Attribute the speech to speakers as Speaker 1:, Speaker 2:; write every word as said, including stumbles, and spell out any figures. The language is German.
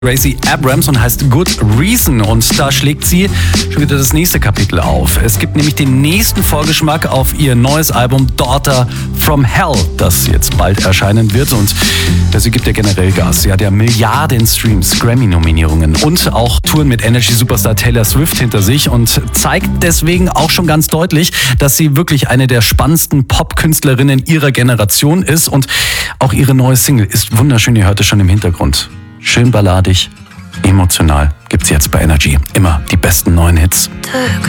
Speaker 1: Gracie Abrams und heißt Good Reason, und da schlägt sie schon wieder das nächste Kapitel auf. Es gibt nämlich den nächsten Vorgeschmack auf ihr neues Album Daughter from Hell, das jetzt bald erscheinen wird, und sie gibt ja generell Gas. Sie hat ja Milliarden Streams, Grammy-Nominierungen und auch Touren mit Energy-Superstar Taylor Swift hinter sich und zeigt deswegen auch schon ganz deutlich, dass sie wirklich eine der spannendsten Pop-Künstlerinnen ihrer Generation ist, und auch ihre neue Single ist wunderschön, ihr hört es schon im Hintergrund. Schön balladig, emotional, gibt's jetzt bei Energy. Immer die besten neuen Hits.